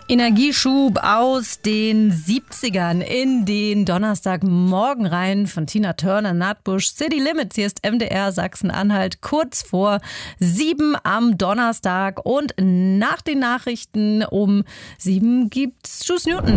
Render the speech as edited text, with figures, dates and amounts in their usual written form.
Energieschub aus den 70ern in den Donnerstagmorgen rein von Tina Turner, Nutbush, City Limits. Hier ist MDR Sachsen-Anhalt kurz vor 7 am Donnerstag und nach den Nachrichten um 7 gibt's Juice Newton.